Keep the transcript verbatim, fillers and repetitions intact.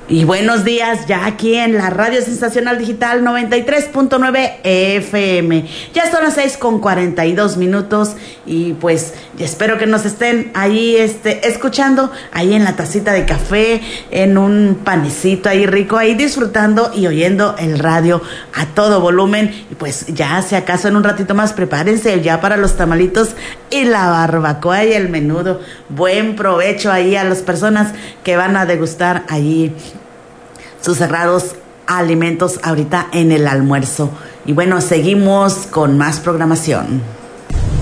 Y buenos días ya aquí en la Radio Sensacional Digital noventa y tres punto nueve F M. Ya son las seis con cuarenta y dos minutos y pues espero que nos estén ahí este, escuchando, ahí en la tacita de café, en un panecito ahí rico, ahí disfrutando y oyendo el radio a todo volumen. Y pues ya si acaso en un ratito más prepárense ya para los tamalitos y la barbacoa y el menudo. Buen provecho ahí a las personas que van a degustar allí sus sagrados alimentos ahorita en el almuerzo. Y bueno, seguimos con más programación.